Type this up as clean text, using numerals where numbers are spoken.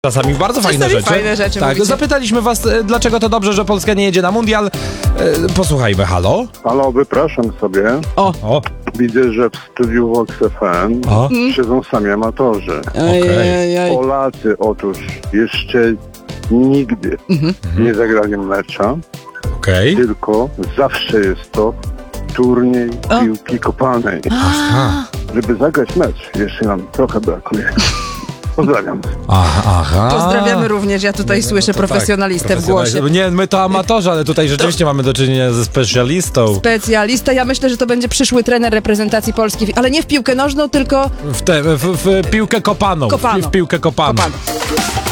Czasami bardzo fajne rzeczy. Fajne rzeczy tak, mówicie. zapytaliśmy was, dlaczego to dobrze, że Polska nie jedzie na mundial. Posłuchajmy, halo? Halo, wypraszam sobie. O, Widzę, że w studiu Vox FM o, siedzą sami amatorzy. Ojej. Polacy otóż jeszcze nigdy nie zagrali mecza, okej. tylko zawsze jest to turniej piłki kopalnej. Aha, Żeby zagrać mecz, jeszcze nam trochę brakuje. Pozdrawiam. aha. Pozdrawiamy również, ja tutaj słyszę profesjonalistę w głosie. Nie, my to amatorzy, ale tutaj rzeczywiście mamy do czynienia ze specjalistą. Specjalista, ja myślę, że to będzie przyszły trener reprezentacji Polski, ale nie w piłkę nożną, tylko W piłkę kopaną. Kopano. W piłkę kopaną. kopano.